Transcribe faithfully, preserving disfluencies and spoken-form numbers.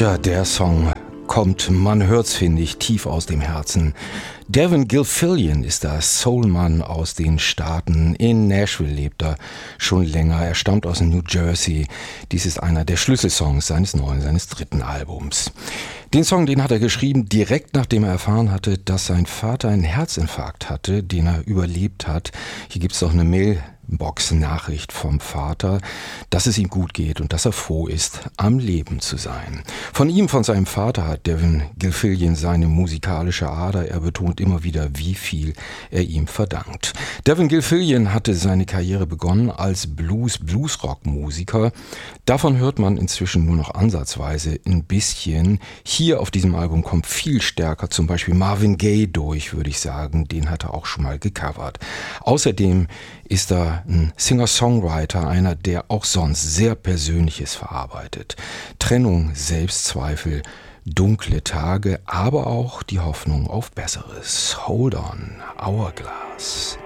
Ja, der Song kommt, man hört's, finde ich, tief aus dem Herzen. Devin Gilfillian ist das, Soulmann aus den Staaten. In Nashville lebt er schon länger. Er stammt aus New Jersey. Dies ist einer der Schlüsselsongs seines neuen, seines dritten Albums. Den Song, den hat er geschrieben, direkt nachdem er erfahren hatte, dass sein Vater einen Herzinfarkt hatte, den er überlebt hat. Hier gibt's doch eine Mailbox-Nachricht vom Vater, dass es ihm gut geht und dass er froh ist, am Leben zu sein. Von ihm, von seinem Vater, hat Devin Gilfillian seine musikalische Ader. Er betont immer wieder, wie viel er ihm verdankt. Devin Gilfillian hatte seine Karriere begonnen als Blues-Bluesrock-Musiker. Davon hört man inzwischen nur noch ansatzweise ein bisschen. Hier auf diesem Album kommt viel stärker zum Beispiel Marvin Gaye durch, würde ich sagen. Den hat er auch schon mal gecovert. Außerdem ist er ein Singer-Songwriter, einer, der auch sonst sehr Persönliches verarbeitet. Trennung, Selbstzweifel, dunkle Tage, aber auch die Hoffnung auf Besseres. Hold on, Hourglass.